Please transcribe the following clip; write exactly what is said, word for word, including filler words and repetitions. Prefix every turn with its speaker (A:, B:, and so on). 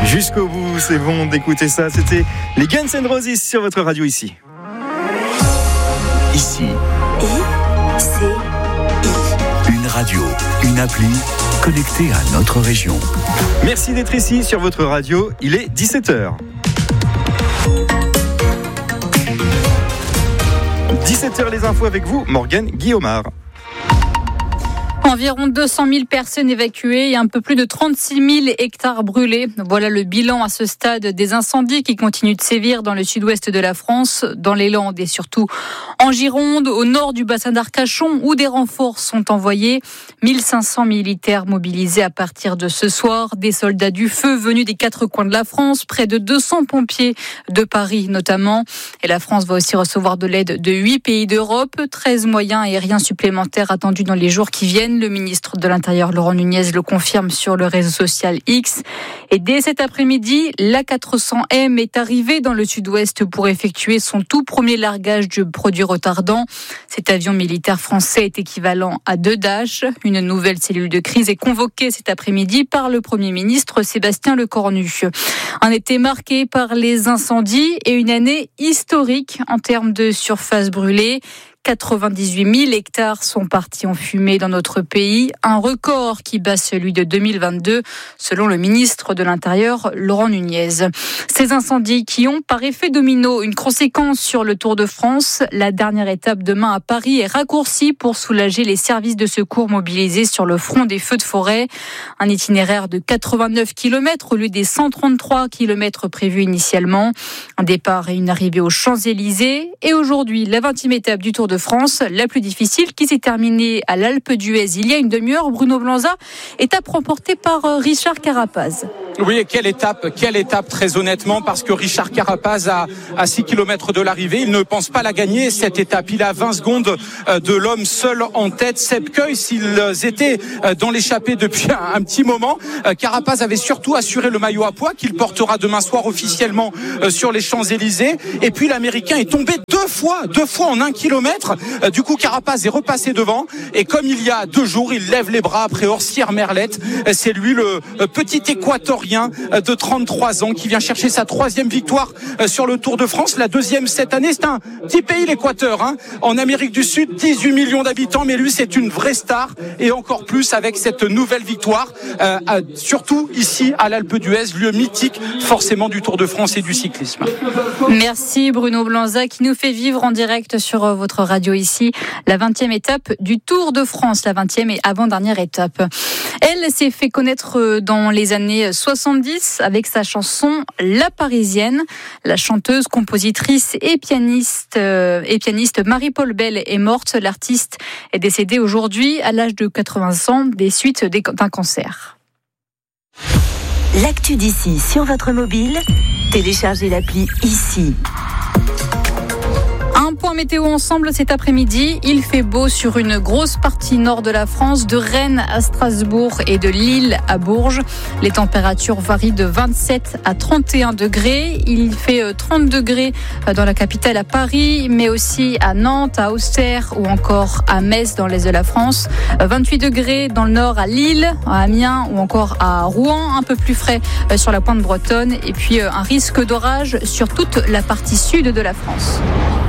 A: Jusqu'au bout, c'est bon d'écouter ça. C'était les Guns N' Roses sur votre radio ici.
B: Ici.
C: I, C, I.
B: Une radio, une appli connectée à notre région.
A: Merci d'être ici sur votre radio. Il est dix-sept heures. dix-sept heures, les infos avec vous, Morgane Guillaumard.
D: Environ deux cent mille personnes évacuées et un peu plus de trente-six mille hectares brûlés. Voilà le bilan à ce stade des incendies qui continuent de sévir dans le sud-ouest de la France, dans les Landes et surtout en Gironde, au nord du bassin d'Arcachon, où des renforts sont envoyés. mille cinq cents militaires mobilisés à partir de ce soir, des soldats du feu venus des quatre coins de la France, près de deux cents pompiers de Paris notamment. Et la France va aussi recevoir de l'aide de huit pays d'Europe, treize moyens aériens supplémentaires attendus dans les jours qui viennent. Le ministre de l'Intérieur, Laurent Nunez, le confirme sur le réseau social X. Et dès cet après-midi, l'A quatre cents M est arrivé dans le sud-ouest pour effectuer son tout premier largage de produits retardants. Cet avion militaire français est équivalent à deux Dash. Une nouvelle cellule de crise est convoquée cet après-midi par le Premier ministre Sébastien Lecornu. Un été marqué par les incendies et une année historique en termes de surface brûlée. quatre-vingt-dix-huit mille hectares sont partis en fumée dans notre pays, un record qui bat celui de deux mille vingt-deux, selon le ministre de l'Intérieur, Laurent Nunez. Ces incendies qui ont, par effet domino, une conséquence sur le Tour de France. La dernière étape demain à Paris est raccourcie pour soulager les services de secours mobilisés sur le front des feux de forêt. Un itinéraire de quatre-vingt-neuf kilomètres au lieu des cent trente-trois kilomètres prévus initialement. Un départ et une arrivée aux Champs-Élysées. Et aujourd'hui, la vingtième étape du Tour de France, la plus difficile, qui s'est terminée à l'Alpe d'Huez il y a une demi-heure. Bruno Blanza, étape remportée par Richard Carapaz.
E: Oui, et quelle étape, quelle étape très honnêtement, parce que Richard Carapaz a à six kilomètres de l'arrivée, il ne pense pas la gagner cette étape. Il a vingt secondes de l'homme seul en tête. Sepp Kuss, s'ils étaient dans l'échappée depuis un, un petit moment, Carapaz avait surtout assuré le maillot à pois qu'il portera demain soir officiellement sur les Champs-Élysées. Et puis l'Américain est tombé deux fois, deux fois en un kilomètre. Du coup, Carapaz est repassé devant. Et comme il y a deux jours, il lève les bras après Orsière Merlette. C'est lui le petit Équatorien de trente-trois ans qui vient chercher sa troisième victoire sur le Tour de France, la deuxième cette année. C'est un petit pays, l'Équateur, hein. En Amérique du Sud, dix-huit millions d'habitants, mais lui c'est une vraie star, et encore plus avec cette nouvelle victoire, euh, surtout ici à l'Alpe d'Huez, lieu mythique forcément du Tour de France et du cyclisme.
D: Merci Bruno Blanza qui nous fait vivre en direct sur votre radio ici la vingtième étape du Tour de France, la vingtième et avant-dernière étape. Elle s'est fait connaître dans les années soixante-dix avec sa chanson La Parisienne. La chanteuse, compositrice et pianiste, euh, et pianiste Marie-Paul Bell est morte. L'artiste est décédée aujourd'hui à l'âge de quatre-vingts ans des suites d'un cancer.
C: L'actu d'ici sur votre mobile, téléchargez l'appli Ici.
D: Un point météo ensemble cet après-midi. Il fait beau sur une grosse partie nord de la France, de Rennes à Strasbourg et de Lille à Bourges. Les températures varient de vingt-sept à trente et un degrés. Il fait trente degrés dans la capitale à Paris, mais aussi à Nantes, à Auxerre ou encore à Metz dans l'est de la France. vingt-huit degrés dans le nord à Lille, à Amiens ou encore à Rouen. Un peu plus frais sur la pointe bretonne. Et puis un risque d'orage sur toute la partie sud de la France.